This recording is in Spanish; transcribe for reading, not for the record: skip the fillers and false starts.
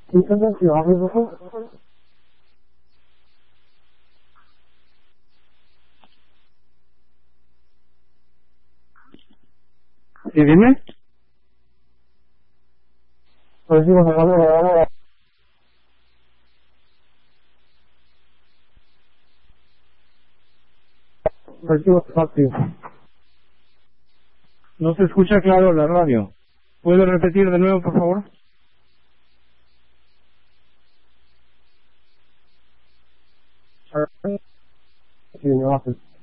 你真的喜欢会不会？ Sí, dime. Pues sí, bueno, vamos. Pues sí, fácil. No se escucha claro la radio. ¿Puede repetir de nuevo, por favor? Sí, me hace.